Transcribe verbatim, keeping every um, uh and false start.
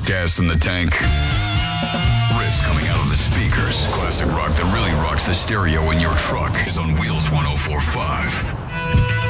gas in the tank. Riffs coming out of the speakers. Classic rock that really rocks the stereo in your truck is on Wheels one oh four point five.